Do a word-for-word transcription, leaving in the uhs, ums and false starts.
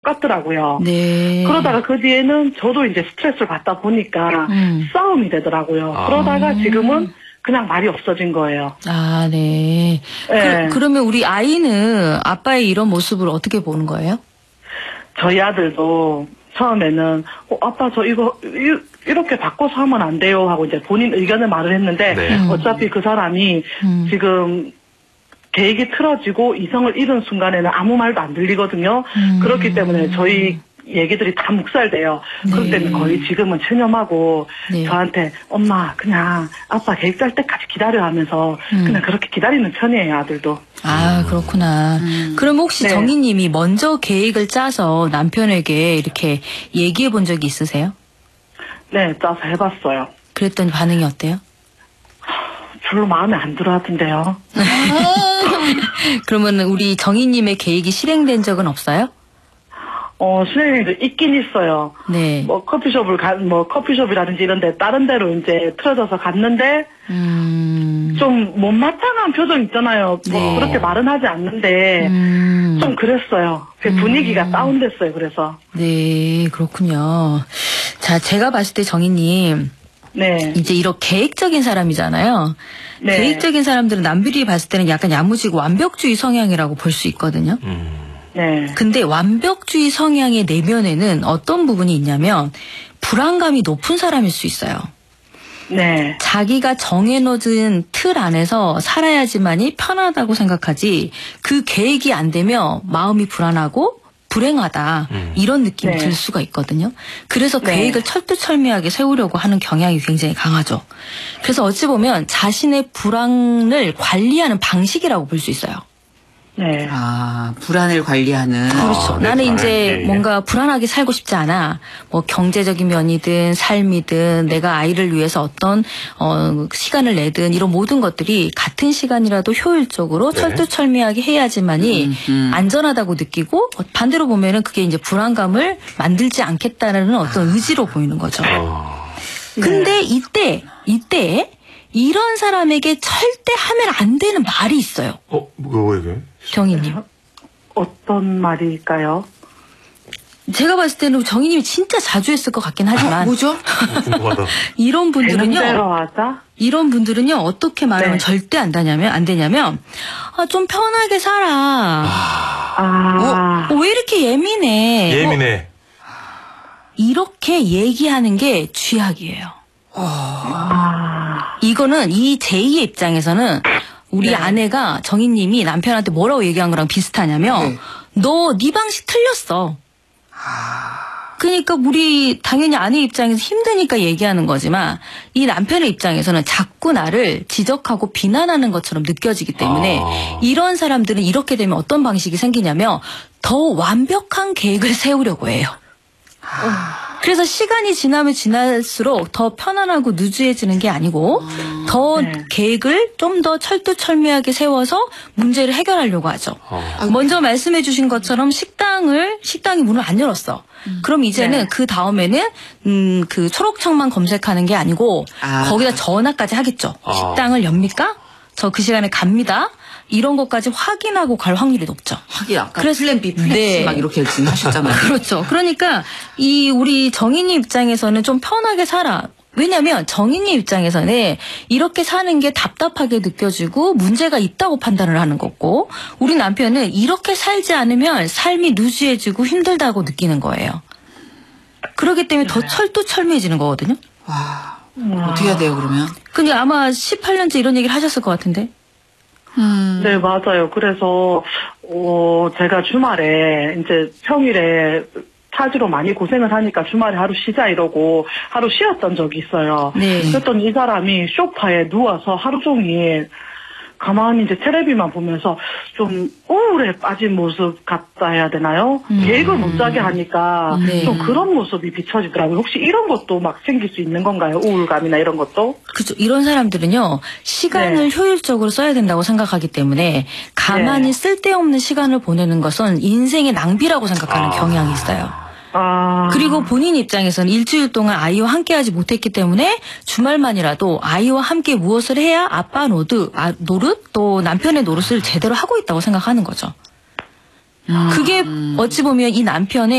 똑같더라고요. 네. 그러다가 그 뒤에는 저도 이제 스트레스를 받다 보니까 음. 싸움이 되더라고요. 아. 그러다가 지금은 그냥 말이 없어진 거예요. 아, 네. 네. 그, 그러면 우리 아이는 아빠의 이런 모습을 어떻게 보는 거예요? 저희 아들도 처음에는 어, 아빠 저 이거 이, 이렇게 바꿔서 하면 안 돼요 하고 이제 본인 의견을 말을 했는데 네. 음. 어차피 그 사람이 음. 지금 계획이 틀어지고 이성을 잃은 순간에는 아무 말도 안 들리거든요. 음. 그렇기 때문에 저희 얘기들이 다 묵살돼요. 네. 그렇기 때문에 거의 지금은 체념하고 네. 저한테 엄마 그냥 아빠 계획 짤 때까지 기다려 하면서 음. 그냥 그렇게 기다리는 편이에요. 아들도. 아 그렇구나. 음. 그럼 혹시 네. 정희님이 먼저 계획을 짜서 남편에게 이렇게 얘기해 본 적이 있으세요? 네. 짜서 해봤어요. 그랬더니 반응이 어때요? 별로 마음에 안 들어 하던데요. 그러면 우리 정희님의 계획이 실행된 적은 없어요? 어, 실행이 있긴 있어요. 네. 뭐, 커피숍을 가, 뭐, 커피숍이라든지 이런 데, 다른 데로 이제 틀어져서 갔는데, 음. 좀 못마땅한 표정 있잖아요. 네. 뭐, 그렇게 말은 하지 않는데, 음. 좀 그랬어요. 그 분위기가 음. 다운됐어요, 그래서. 네, 그렇군요. 자, 제가 봤을 때 정희님. 네. 이제 이런 계획적인 사람이잖아요. 네. 계획적인 사람들은 남들이 봤을 때는 약간 야무지고 완벽주의 성향이라고 볼 수 있거든요. 음. 네. 근데 완벽주의 성향의 내면에는 어떤 부분이 있냐면 불안감이 높은 사람일 수 있어요. 네. 자기가 정해놓은 틀 안에서 살아야지만이 편하다고 생각하지 그 계획이 안 되면 마음이 불안하고 불행하다 음. 이런 느낌이 네. 들 수가 있거든요. 그래서 네. 계획을 철두철미하게 세우려고 하는 경향이 굉장히 강하죠. 그래서 어찌 보면 자신의 불안을 관리하는 방식이라고 볼 수 있어요. 네. 아, 불안을 관리하는. 그렇죠. 아, 나는 네, 이제 네, 뭔가 불안하게 살고 싶지 않아. 뭐 경제적인 면이든 삶이든 내가 아이를 위해서 어떤 어, 시간을 내든 이런 모든 것들이 같은 시간이라도 효율적으로 네. 철두철미하게 해야지만이 음, 음. 안전하다고 느끼고 반대로 보면은 그게 이제 불안감을 만들지 않겠다는 어떤 의지로 보이는 거죠. 아. 근데 이때 이때 이런 사람에게 절대 하면 안 되는 말이 있어요. 어, 뭐가 이게? 정희님. 어떤 말일까요? 제가 봤을 때는 정희님이 진짜 자주 했을 것 같긴 하지만. 아, 뭐죠? 궁금하다. 이런 분들은요. 하자? 이런 분들은요, 어떻게 말하면 네. 절대 안 되냐면, 안 되냐면, 아, 좀 편하게 살아. 아. 어, 어, 왜 이렇게 예민해? 예민해. 어, 이렇게 얘기하는 게 쥐약이에요. 아. 이거는 이 제이의 입장에서는 우리 네. 아내가 정희님이 남편한테 뭐라고 얘기한 거랑 비슷하냐면 네. 너 네 방식 틀렸어. 아... 그러니까 우리 당연히 아내 입장에서 힘드니까 얘기하는 거지만 이 남편의 입장에서는 자꾸 나를 지적하고 비난하는 것처럼 느껴지기 때문에 아... 이런 사람들은 이렇게 되면 어떤 방식이 생기냐면 더 완벽한 계획을 세우려고 해요. 아... 그래서 시간이 지나면 지날수록 더 편안하고 누주해지는 게 아니고 아, 더 네. 계획을 좀 더 철두철미하게 세워서 문제를 해결하려고 하죠. 아. 먼저 말씀해 주신 것처럼 식당을 식당이 문을 안 열었어. 음. 그럼 이제는 네. 그 다음에는 음, 그 초록창만 검색하는 게 아니고 아. 거기다 전화까지 하겠죠. 아. 식당을 엽니까? 저 그 시간에 갑니다. 이런 것까지 확인하고 갈 확률이 높죠. 하긴 아까 그래서, 플랜 B, 플랜 C 네. 막 이렇게 하셨잖아요. 그렇죠. 그러니까 이 우리 정희님 입장에서는 좀 편하게 살아. 왜냐하면 정희님 입장에서는 이렇게 사는 게 답답하게 느껴지고 문제가 있다고 판단을 하는 거고 우리 남편은 이렇게 살지 않으면 삶이 누수해지고 힘들다고 느끼는 거예요. 그렇기 때문에 더 철두철미해지는 거거든요. 와, 어떻게 해야 돼요 그러면? 근데 아마 십팔 년째 이런 얘기를 하셨을 것 같은데. 음. 네, 맞아요. 그래서, 어, 제가 주말에, 이제 평일에 타지로 많이 고생을 하니까 주말에 하루 쉬자 이러고 하루 쉬었던 적이 있어요. 네. 그랬더니 이 사람이 소파에 누워서 하루 종일 가만히 이제 텔레비만 보면서 좀 우울에 빠진 모습 같다 해야 되나요? 음. 계획을 못 짜게 하니까 네. 좀 그런 모습이 비춰지더라고요. 혹시 이런 것도 막 생길 수 있는 건가요? 우울감이나 이런 것도? 그죠. 이런 사람들은요. 시간을 네. 효율적으로 써야 된다고 생각하기 때문에 가만히 네. 쓸데없는 시간을 보내는 것은 인생의 낭비라고 생각하는 아. 경향이 있어요. 아... 그리고 본인 입장에서는 일주일 동안 아이와 함께하지 못했기 때문에 주말만이라도 아이와 함께 무엇을 해야 아빠 노드, 아, 노릇 또 남편의 노릇을 제대로 하고 있다고 생각하는 거죠. 음... 그게 어찌 보면 이 남편의